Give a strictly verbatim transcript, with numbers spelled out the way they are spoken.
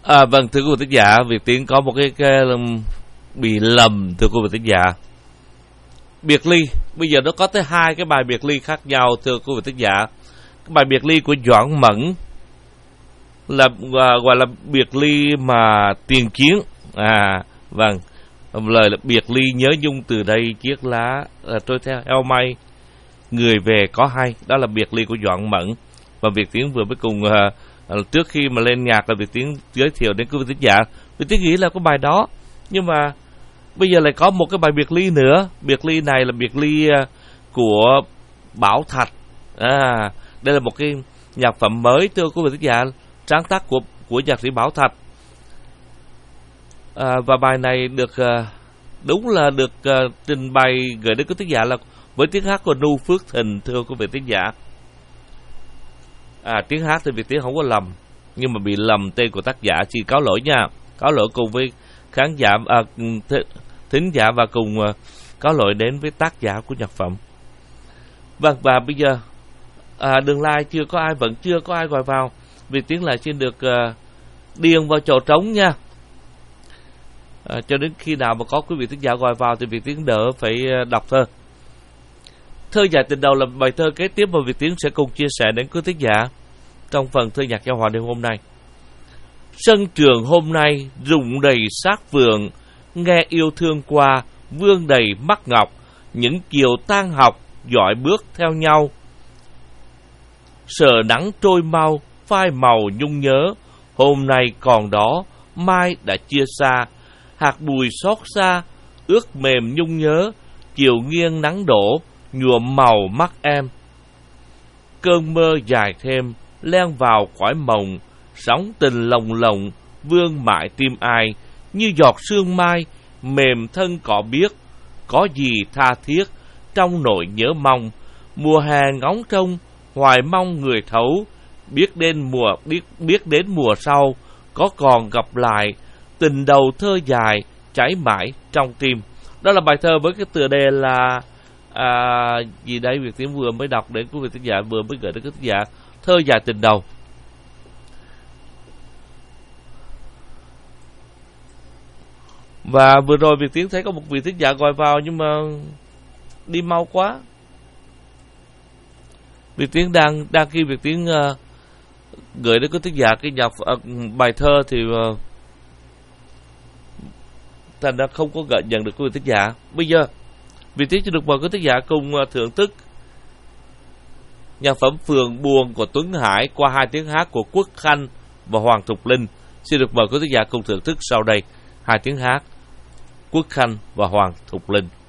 À, vâng, thưa quý vị thính giả, Việt Tiến có một cái, cái bị lầm, thưa quý vị thính giả. Biệt ly, bây giờ nó có tới hai cái bài biệt ly khác nhau, thưa quý vị thính giả. Cái bài biệt ly của Doãn Mẫn là à, gọi là biệt ly mà tiền chiến. À, vâng, lời là biệt ly nhớ nhung từ đây chiếc lá à, trôi theo eo mây, người về có hay. Đó là biệt ly của Doãn Mẫn. Và Việt Tiến vừa mới cùng à, trước khi mà lên nhạc là Việt Tiến giới thiệu đến quý vị thính giả. Việt Tiến nghĩ là có bài đó, nhưng mà bây giờ lại có một cái bài biệt ly nữa. Biệt ly này là biệt ly của Bảo Thạch. À, đây là một cái nhạc phẩm mới, thưa quý vị thính giả, sáng tác của của nhạc sĩ Bảo Thạch. À, và bài này được đúng là được uh, trình bày gửi đến quý thính giả là với tiếng hát của Nu Phước Thịnh, thưa quý vị thính giả. À, tiếng hát thì Việt Tiến không có lầm, nhưng mà bị lầm tên của tác giả, xin cáo lỗi nha. Cáo lỗi cùng với khán giả, à, th- thính giả và cùng uh, cáo lỗi đến với tác giả của nhạc phẩm. Vâng, và bây giờ à, đường lai chưa có ai, vẫn chưa có ai gọi vào. Việt Tiến lại xin được uh, điền vào chỗ trống nha. À, cho đến khi nào mà có quý vị thính giả gọi vào thì Việt Tiến đỡ phải uh, đọc thơ. Thơ Dài Tình Đầu là bài thơ kế tiếp mà Việt Tiến sẽ cùng chia sẻ đến quý thính giả trong phần thơ nhạc giao hòa đêm hôm nay. Sân trường hôm nay rụng đầy sát vườn, nghe yêu thương qua vương đầy mắt ngọc, những chiều tan học dõi bước theo nhau. Sờ nắng trôi mau, phai màu nhung nhớ, hôm nay còn đó, mai đã chia xa. Hạt bụi xót xa, ướt mềm nhung nhớ, chiều nghiêng nắng đổ, nhuộm màu mắt em. Cơn mơ dài thêm, len vào cõi mộng, sóng tình lồng lộng, vương mãi tim ai, như giọt sương mai, mềm thân cỏ biếc, có gì tha thiết, trong nỗi nhớ mong. Mùa hè ngóng trông, hoài mong người thấu, biết đến mùa biết biết đến mùa sau, có còn gặp lại, tình đầu thơ dài, cháy mãi trong tim. Đó là bài thơ với cái tựa đề là à, gì đây Việt Tiến vừa mới đọc đến quý vị thính giả, vừa mới gửi đến quý thính giả, Thơ Dài Tình Đầu. Và vừa rồi Việt Tiến thấy có một vị thính giả gọi vào nhưng mà đi mau quá. Việt Tiến đang đang khi Việt Tiến uh, gửi đến quý thính giả cái nhạc uh, bài thơ thì uh, thành ra không có gợi nhận được quý vị thính giả. Bây giờ Việt Tiến sẽ được mời quý thính giả cùng uh, thưởng thức nhạc phẩm Phường Buồn của Tuấn Hải qua hai tiếng hát của Quốc Khanh và Hoàng Thục Linh. Xin được mời quý thính giả cùng thưởng thức sau đây hai tiếng hát Quốc Khanh và Hoàng Thục Linh.